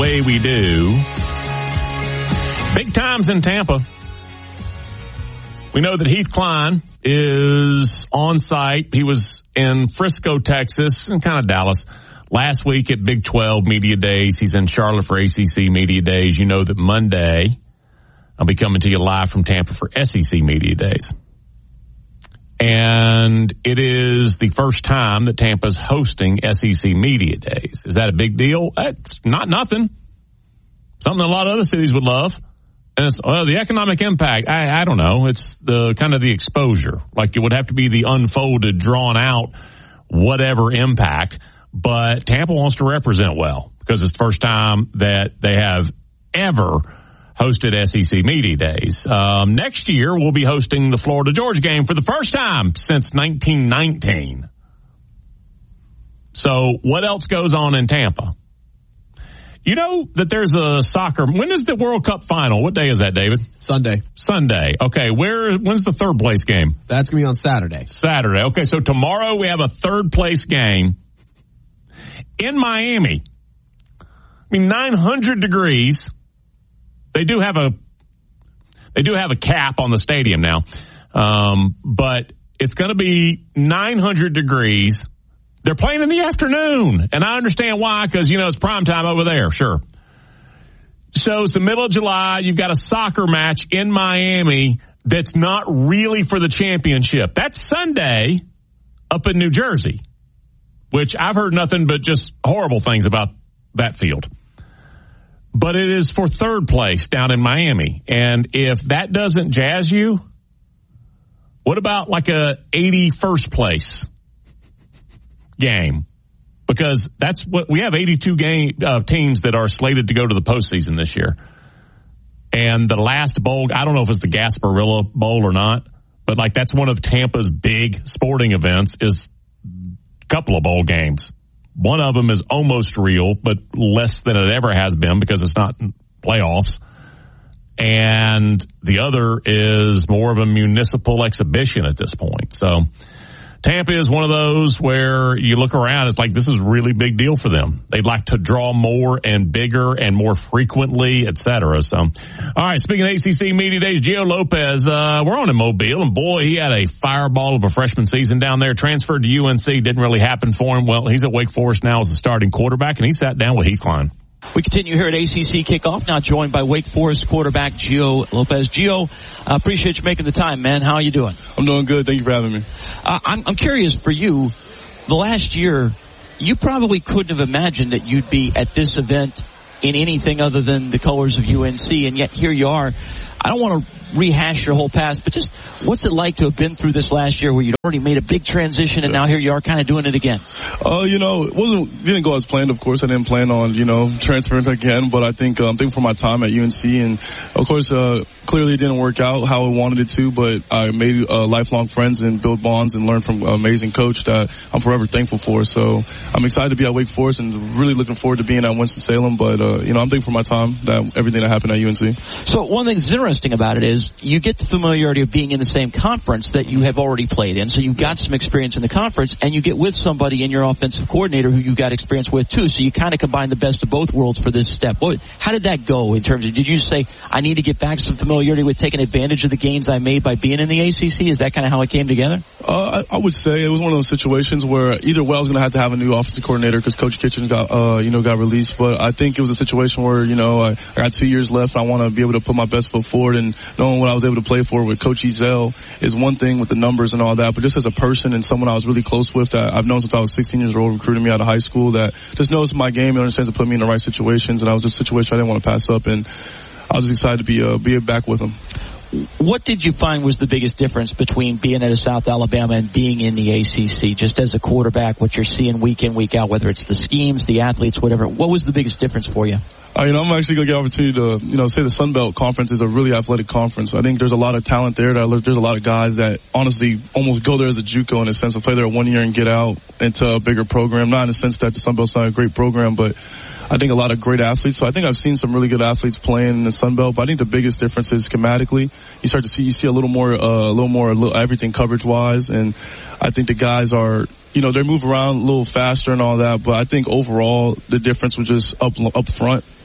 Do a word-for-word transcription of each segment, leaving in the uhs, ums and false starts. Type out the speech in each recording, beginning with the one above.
way we do. Big times in Tampa. We know that Heath Klein is on site. He was in Frisco, Texas, and kind of Dallas last week at Big twelve Media Days. He's in Charlotte for A C C Media Days. You know that Monday I'll be coming to you live from Tampa for S E C Media Days. And it is the first time that Tampa's hosting S E C Media Days. Is that a big deal? It's not nothing. Something a lot of other cities would love. And it's, well, the economic impact, I, I don't know. It's the kind of the exposure. Like it would have to be the unfolded, drawn out, whatever impact. But Tampa wants to represent well because it's the first time that they have ever hosted S E C Media Days. Um, next year, we'll be hosting the Florida-Georgia game for the first time since nineteen nineteen. So what else goes on in Tampa? You know that there's a soccer. When is the World Cup final? What day is that, David? Sunday. Sunday. Okay. Where? When's the third place game? That's going to be on Saturday. Saturday. Okay. So tomorrow we have a third place game in Miami. I mean, nine hundred degrees. They do have a, they do have a cap on the stadium now. Um, but it's going to be nine hundred degrees. They're playing in the afternoon, and I understand why, because, you know, it's prime time over there, sure. So it's the middle of July. You've got a soccer match in Miami that's not really for the championship. That's Sunday up in New Jersey, which I've heard nothing but just horrible things about that field. But it is for third place down in Miami. And if that doesn't jazz you, what about like a eighty-first place game? Because that's what we have, eighty-two game uh, teams that are slated to go to the postseason this year. And the last bowl, I don't know if it's the Gasparilla Bowl or not, but like that's one of Tampa's big sporting events is a couple of bowl games. One of them is almost real, but less than it ever has been because it's not playoffs. And the other is more of a municipal exhibition at this point. So Tampa is one of those where you look around, it's like this is a really big deal for them. They'd like to draw more and bigger and more frequently, et cetera. So, all right, speaking of A C C Media Days, Gio Lopez, uh, we're on in Mobile, and boy, he had a fireball of a freshman season down there. Transferred to U N C, didn't really happen for him. Well, he's at Wake Forest now as the starting quarterback, and he sat down with Heath Klein. We continue here at A C C Kickoff, now joined by Wake Forest quarterback Gio Lopez. Gio, I uh, appreciate you making the time, man. How are you doing? I'm doing good. Thank you for having me. Uh, I'm, I'm curious for you, the last year, you probably couldn't have imagined that you'd be at this event in anything other than the colors of U N C, and yet here you are. I don't want to rehash your whole past, but just what's it like to have been through this last year where you'd already made a big transition and now here you are kind of doing it again? Uh, you know, it wasn't, didn't go as planned, of course. I didn't plan on, you know, transferring again, but I think, um, thankful for my time at U N C, and of course, uh, clearly it didn't work out how I wanted it to, but I made, uh, lifelong friends and built bonds and learned from an amazing coach that I'm forever thankful for. So I'm excited to be at Wake Forest and really looking forward to being at Winston-Salem, but, uh, you know, I'm thankful for my time, that everything that happened at U N C. So one thing that's interesting about it is you get the familiarity of being in the same conference that you have already played in. So you've got some experience in the conference, and you get with somebody in your offensive coordinator who you got experience with too. So you kind of combine the best of both worlds for this step. What, how did that go in terms of, did you say, I need to get back some familiarity with taking advantage of the gains I made by being in the A C C? Is that kind of how it came together? Uh, I, I would say it was one of those situations where either way I was going to have to have a new offensive coordinator because Coach Kitchen got, uh, you know, got released. But I think it was a situation where, you know, I, I got two years left. I want to be able to put my best foot forward, and knowing what I was able to play for with Coach Ezell is one thing with the numbers and all that, but just as a person and someone I was really close with that I've known since I was sixteen years old, recruiting me out of high school, that just knows my game and understands to put me in the right situations, and I was just a situation I didn't want to pass up, and I was excited to be uh, be back with him. What did you find was the biggest difference between being at a South Alabama and being in the A C C? Just as a quarterback, what you're seeing week in, week out, whether it's the schemes, the athletes, whatever. What was the biggest difference for you? Uh, you know, I'm actually going to get an opportunity to, you know, say the Sun Belt Conference is a really athletic conference. I think there's a lot of talent there. That there's a lot of guys that honestly almost go there as a JUCO in a sense, to play there one year and get out into a bigger program. Not in the sense that the Sun Belt's not a great program, but I think a lot of great athletes. So I think I've seen some really good athletes playing in the Sun Belt, but I think the biggest difference is schematically. You start to see, you see a little more, uh, a little more, a little, everything coverage wise. And I think the guys are, you know, they move around a little faster and all that, but I think overall the difference was just up, up front.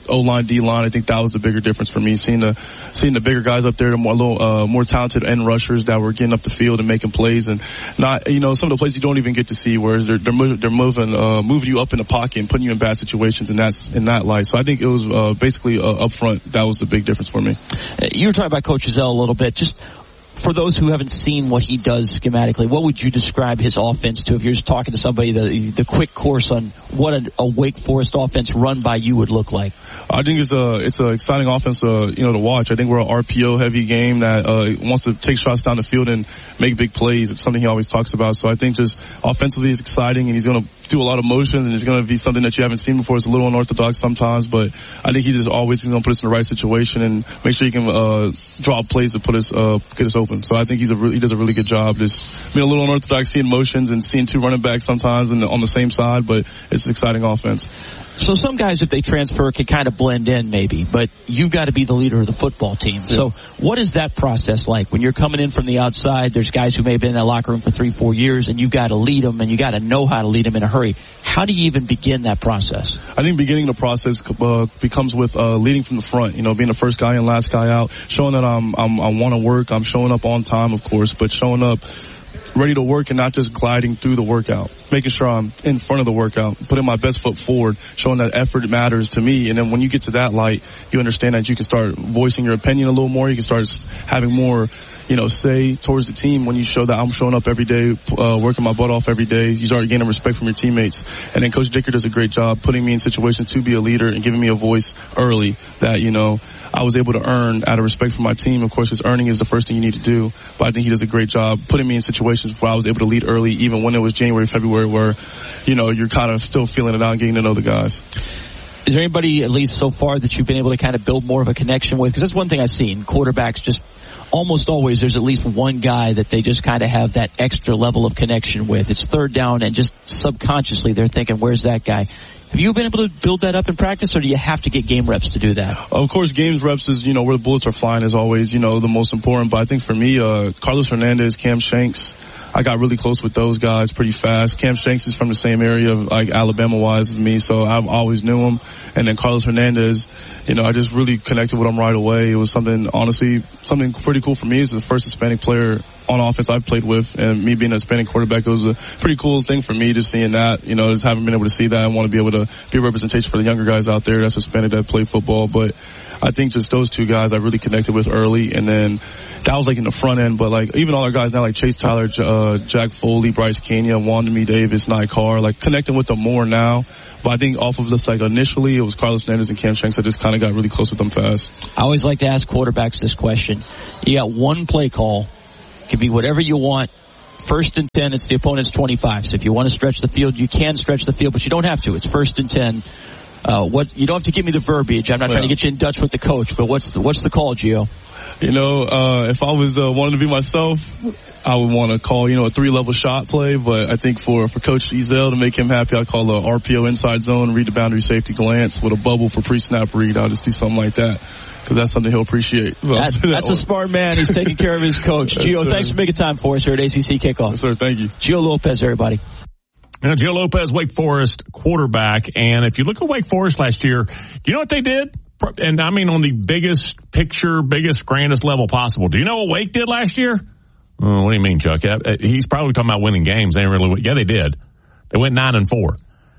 O-line, D-line, I think that was the bigger difference for me. Seeing the seeing the bigger guys up there, the more little, uh, more talented end rushers that were getting up the field and making plays, and not, you know, some of the plays you don't even get to see, whereas they're they're, they're moving uh, moving you up in the pocket and putting you in bad situations in that in that light. So I think it was uh, basically uh, up front that was the big difference for me. You were talking about Coach Ezell a little bit. Just for those who haven't seen what he does schematically, what would you describe his offense to? If you're just talking to somebody, the the quick course on what a, a Wake Forest offense run by you would look like. I think it's a it's an exciting offense, uh, you know, to watch. I think we're an R P O heavy game that uh, wants to take shots down the field and make big plays. It's something he always talks about. So I think just offensively it's exciting, and he's going to do a lot of motions, and it's going to be something that you haven't seen before. It's a little unorthodox sometimes, but I think he's just always going to put us in the right situation and make sure he can uh, draw plays to put us uh, get us open. So I think he's a really, he does a really good job just being a little unorthodox, seeing motions and seeing two running backs sometimes and on the same side, but it's an exciting offense. So some guys, if they transfer, can kind of blend in maybe, but you've got to be the leader of the football team. Yeah. So what is that process like? When you're coming in from the outside, there's guys who may have been in that locker room for three, four years, and you've got to lead them, and you got to know how to lead them in a hurry. How do you even begin that process? I think beginning the process uh, becomes with uh, leading from the front, you know, being the first guy in, last guy out, showing that I'm, I'm, I want to work. I'm showing up on time, of course, but showing up ready to work and not just gliding through the workout, making sure I'm in front of the workout, putting my best foot forward, showing that effort matters to me. And then when you get to that light, you understand that you can start voicing your opinion a little more. You can start having more, you know, say towards the team when you show that I'm showing up every day, uh, working my butt off every day. You start gaining respect from your teammates. And then Coach Dicker does a great job putting me in situations to be a leader and giving me a voice early that, you know, I was able to earn out of respect for my team. Of course, because earning is the first thing you need to do. But I think he does a great job putting me in situations where I was able to lead early, even when it was January, February, where, you know, you're kind of still feeling it out and getting to know the guys. Is there anybody, at least so far, that you've been able to kind of build more of a connection with? Because that's one thing I've seen. Quarterbacks just almost always, there's at least one guy that they just kind of have that extra level of connection with. It's third down, and just subconsciously they're thinking, where's that guy? Have you been able to build that up in practice, or do you have to get game reps to do that? Of course, games reps is, you know, where the bullets are flying is always, you know, the most important. But I think for me, uh, Carlos Hernandez, Cam Shanks, I got really close with those guys pretty fast. Cam Shanks is from the same area, like Alabama-wise as me, so I've always knew him. And then Carlos Hernandez, you know, I just really connected with him right away. It was something, honestly, something pretty cool for me. He's the first Hispanic player on offense I've played with, and me being a Hispanic quarterback, it was a pretty cool thing for me just seeing that. You know, just haven't been able to see that. I want to be able to be a representation for the younger guys out there that's Hispanic that play football. But I think just those two guys I really connected with early, and then that was like in the front end. But like even all our guys now, like Chase Tyler, uh, Jack Foley, Bryce Kenya, Wandemi Davis, Nye Carr, like connecting with them more now. But I think off of this, like initially, it was Carlos Hernandez and Cam Shanks. I just kind of got really close with them fast. I always like to ask quarterbacks this question. You got one play call. It can be whatever you want. First and ten, it's the opponent's twenty-five. So if you want to stretch the field, you can stretch the field, but you don't have to. It's first and ten. Uh, what, you don't have to give me the verbiage. I'm not yeah. trying to get you in Dutch with the coach, but what's the, what's the call, Gio? You know, uh, if I was, uh, wanting to be myself, I would want to call, you know, a three-level shot play, but I think for, for Coach Ezell to make him happy, I'd call a R P O inside zone, read the boundary safety glance with a bubble for pre-snap read. I'll just do something like that, because that's something he'll appreciate. So that, that's a smart man. He's taking care of his coach. Gio, yes, thanks for making time for us here at A C C Kickoff. Yes, sir. Thank you. Gio Lopez, everybody. You know, Gio Lopez, Wake Forest quarterback, and if you look at Wake Forest last year, do you know what they did? And I mean on the biggest picture, biggest, grandest level possible. Do you know what Wake did last year? Oh, what do you mean, Chuck? He's probably talking about winning games. They didn't really, yeah, they did. They went nine and four.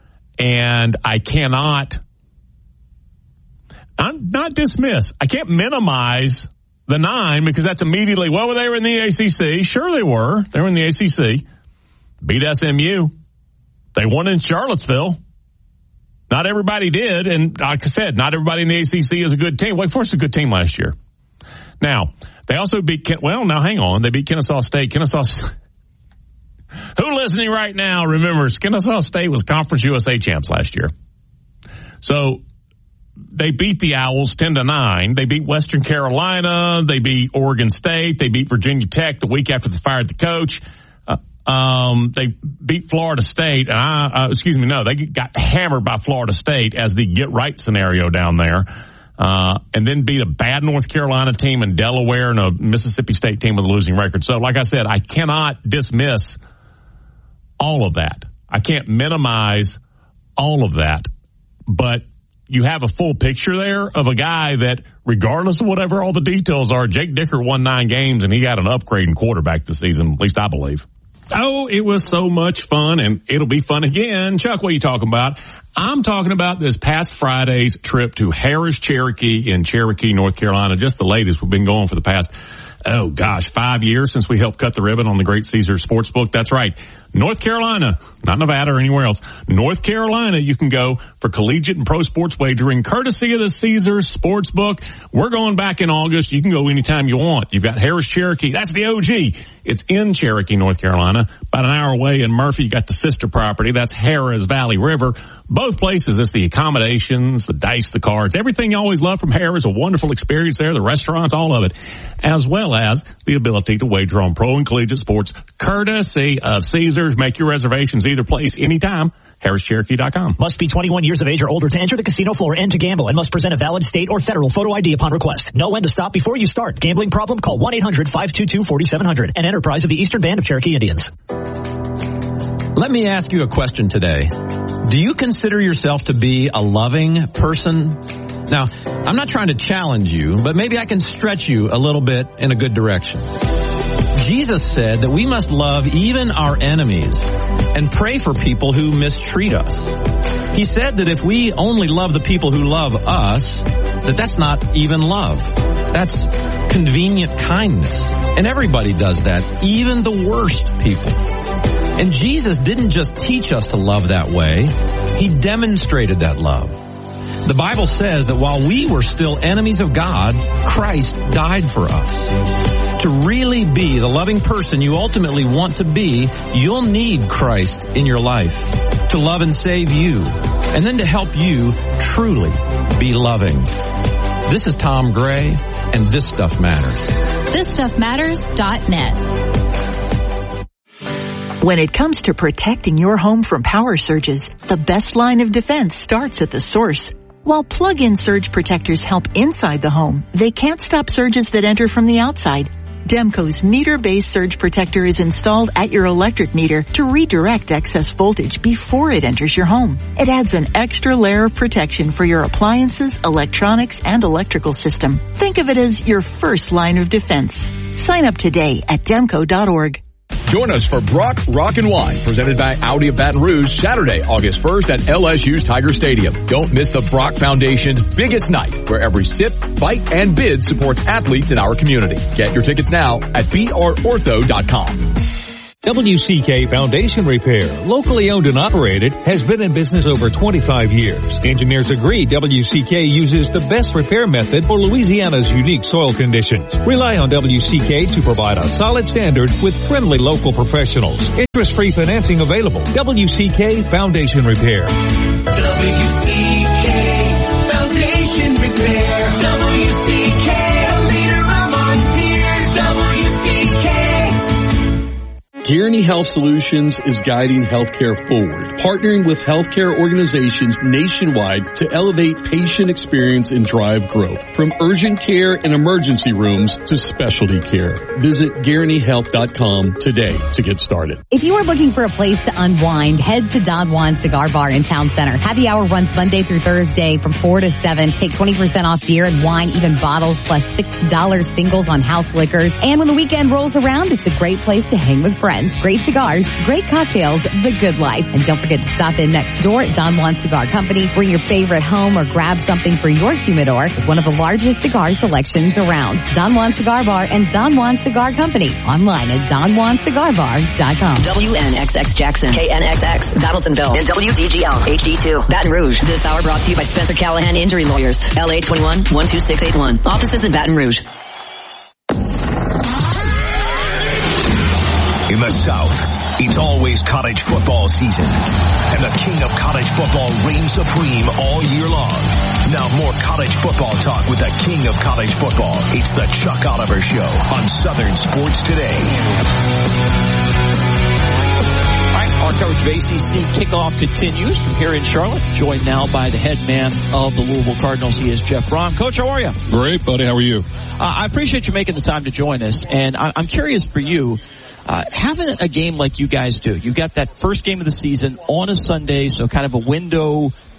And I cannot, I'm not dismiss. I can't minimize the nine, because that's immediately, well, they were in the A C C. Sure they were. They were in the A C C. Beat S M U. They won in Charlottesville. Not everybody did, and like I said, not everybody in the A C C is a good team. Wake Forest was a good team last year. Now, they also beat, Ken- well, now hang on. They beat Kennesaw State. Kennesaw Who listening right now remembers Kennesaw State was Conference U S A champs last year. So they beat the Owls ten to nine. They beat Western Carolina. They beat Oregon State. They beat Virginia Tech the week after they fired the coach. Uh, um, they beat Florida State. And I, uh, excuse me, no, they got hammered by Florida State as the get right scenario down there. Uh, and then beat a bad North Carolina team in Delaware and a Mississippi State team with a losing record. So like I said, I cannot dismiss all of that. I can't minimize all of that. But you have a full picture there of a guy that, regardless of whatever all the details are, Jake Dicker won nine games and he got an upgrade in quarterback this season, at least I believe. Oh, it was so much fun, and it'll be fun again. Chuck, what are you talking about? I'm talking about this past Friday's trip to Harris Cherokee in Cherokee, North Carolina. Just the latest. We've been going for the past, oh gosh, five years since we helped cut the ribbon on the Great Caesars Sportsbook. That's right. North Carolina, not Nevada or anywhere else. North Carolina, you can go for collegiate and pro sports wagering courtesy of the Caesars Sportsbook. We're going back in August. You can go anytime you want. You've got Harris Cherokee. That's the O G. It's in Cherokee, North Carolina. About an hour away in Murphy, you got the sister property. That's Harris Valley River. Both places, it's the accommodations, the dice, the cards, everything you always love from Harris. A wonderful experience there. The restaurants, all of it, as well as the ability to wager on pro and collegiate sports courtesy of Caesars. Make your reservations either place, anytime. Harris Cherokee dot com. Must be twenty-one years of age or older to enter the casino floor and to gamble, and must present a valid state or federal photo I D upon request. Know when to stop before you start. Gambling problem? Call one eight hundred five two two four seven zero zero. An enterprise of the Eastern Band of Cherokee Indians. Let me ask you a question today. Do you consider yourself to be a loving person? Now, I'm not trying to challenge you, but maybe I can stretch you a little bit in a good direction. Jesus said that we must love even our enemies and pray for people who mistreat us. He said that if we only love the people who love us, that that's not even love. That's convenient kindness. And everybody does that, even the worst people. And Jesus didn't just teach us to love that way. He demonstrated that love. The Bible says that while we were still enemies of God, Christ died for us. To really be the loving person you ultimately want to be, you'll need Christ in your life to love and save you, and then to help you truly be loving. This is Tom Gray, and This Stuff Matters. this stuff matters dot net. When it comes to protecting your home from power surges, the best line of defense starts at the source. While plug-in surge protectors help inside the home, they can't stop surges that enter from the outside. Demco's meter-based surge protector is installed at your electric meter to redirect excess voltage before it enters your home. It adds an extra layer of protection for your appliances, electronics, and electrical system. Think of it as your first line of defense. Sign up today at demco dot org. Join us for Brock Rock and Wine, presented by Audi of Baton Rouge, Saturday, August first at L S U's Tiger Stadium. Don't miss the Brock Foundation's biggest night, where every sip, fight, and bid supports athletes in our community. Get your tickets now at b r ortho dot com. W C K Foundation Repair, locally owned and operated, has been in business over twenty-five years. Engineers agree W C K uses the best repair method for Louisiana's unique soil conditions. Rely on W C K to provide a solid standard with friendly local professionals. Interest-free financing available. W C K Foundation Repair. W C K Foundation Repair. W C K, a leader among peers. W C K. Guaranty Health Solutions is guiding healthcare forward, partnering with healthcare organizations nationwide to elevate patient experience and drive growth, from urgent care and emergency rooms to specialty care. Visit guaranty health dot com today to get started. If you are looking for a place to unwind, head to Don Juan Cigar Bar in Town Center. Happy hour runs Monday through Thursday from four to seven. Take twenty percent off beer and wine, even bottles, plus six dollars singles on house liquors. And when the weekend rolls around, it's a great place to hang with friends. Great cigars, great cocktails, the good life. And don't forget to stop in next door at Don Juan Cigar Company. Bring your favorite home or grab something for your humidor with one of the largest cigar selections around. Don Juan Cigar Bar and Don Juan Cigar Company. Online at don juan cigar bar dot com. W N X X Jackson, K N X X, Battlesonville, and W D G L, H D two, Baton Rouge. This hour brought to you by Spencer Callahan Injury Lawyers, L A twenty-one, one two six eight one. Offices in Baton Rouge. In the South, it's always college football season, and the king of college football reigns supreme all year long. Now more college football talk with the king of college football. It's the Chuck Oliver Show on Southern Sports Today. All right, our coverage of A C C kickoff continues from here in Charlotte, joined now by the head man of the Louisville Cardinals. He is Jeff Brom. Coach, how are you? Great, buddy. How are you? Uh, I appreciate you making the time to join us, and I- I'm curious for you, Uh, having a game like you guys do, you got that first game of the season on a Sunday, so kind of a window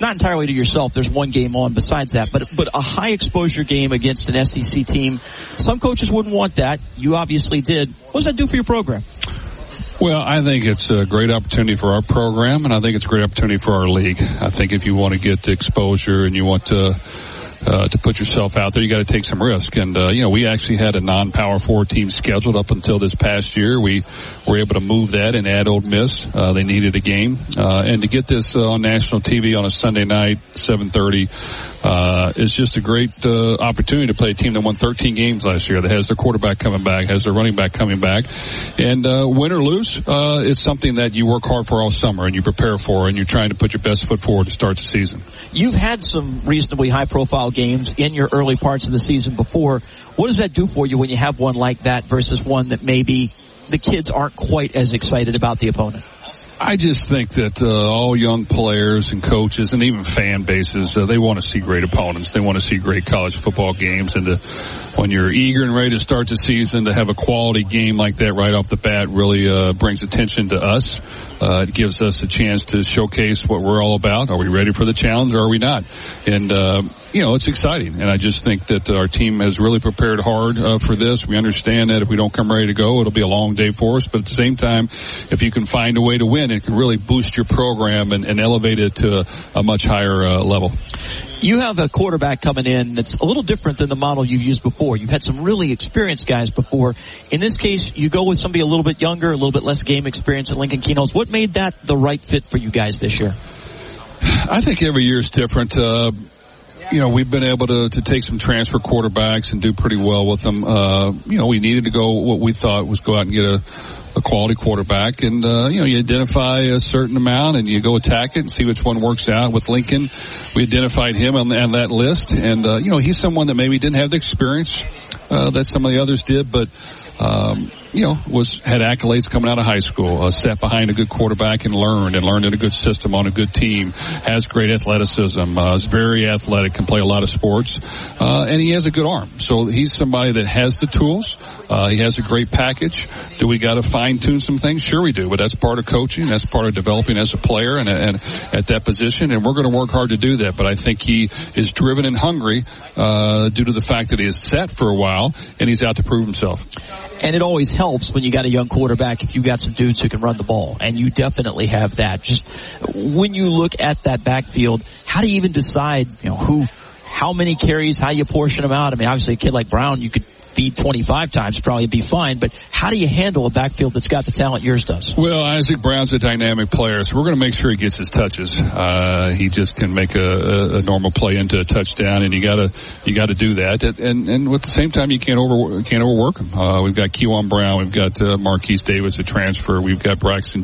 not entirely to yourself. There's one game on besides that, but but a high exposure game against an S E C team. Some coaches wouldn't want that. You obviously did. What does that do for your program? Well, I think it's a great opportunity for our program, and I think it's a great opportunity for our league. I think if you want to get the exposure and you want to uh, to put yourself out there, you got to take some risk. And uh, you know, we actually had a non-Power Four team scheduled up until this past year. We were able to move that and add Ole Miss. Uh, they needed a game, uh, and to get this uh, on national T V on a Sunday night, seven thirty. Uh, it's just a great, uh, opportunity to play a team that won thirteen games last year, that has their quarterback coming back, has their running back coming back. And, uh, win or lose, uh, it's something that you work hard for all summer and you prepare for, and you're trying to put your best foot forward to start the season. You've had some reasonably high profile games in your early parts of the season before. What does that do for you when you have one like that versus one that maybe the kids aren't quite as excited about the opponent? I just think that uh, all young players and coaches and even fan bases, uh, they want to see great opponents. They want to see great college football games. And to, when you're eager and ready to start the season, to have a quality game like that right off the bat really uh, brings attention to us. Uh, it gives us a chance to showcase what we're all about. Are we ready for the challenge or are we not? And, uh, you know, it's exciting. And I just think that our team has really prepared hard uh, for this. We understand that if we don't come ready to go, it'll be a long day for us. But at the same time, if you can find a way to win, it can really boost your program and, and elevate it to a, a much higher uh, level. You have a quarterback coming in that's a little different than the model you've used before. You've had some really experienced guys before. In this case, you go with somebody a little bit younger, a little bit less game experience at Lincoln Keno's. What made that the right fit for you guys this year? I think every year is different. Uh, you know, we've been able to, to take some transfer quarterbacks and do pretty well with them. Uh, you know, we needed to go what we thought was go out and get a a quality quarterback, and uh, you know, you identify a certain amount and you go attack it and see which one works out. With Lincoln, we identified him on, on that list, and uh, you know, he's someone that maybe didn't have the experience uh, that some of the others did, but um, you know, was had accolades coming out of high school, uh, sat behind a good quarterback and learned and learned in a good system on a good team, has great athleticism, uh, is very athletic, can play a lot of sports, uh, and he has a good arm. So he's somebody that has the tools. Uh, he has a great package. Do we got to fine tune some things? Sure we do, but that's part of coaching. That's part of developing as a player and, and at that position, and we're going to work hard to do that. But I think he is driven and hungry, uh, due to the fact that he is set for a while and he's out to prove himself. And it always helps when you got a young quarterback if you got some dudes who can run the ball, and you definitely have that. Just when you look at that backfield, how do you even decide, you know, who, how many carries, how you portion them out? I mean, obviously a kid like Brown, you could feed twenty-five times, probably be fine, but how do you handle a backfield that's got the talent yours does? Well, Isaac Brown's a dynamic player, so we're going to make sure he gets his touches. Uh, he just can make a, a, a normal play into a touchdown, and you gotta, you gotta do that. And, and at the same time, you can't over, can't overwork him. Uh, we've got Kewan Brown, we've got, uh, Marquise Davis, a transfer, we've got Braxton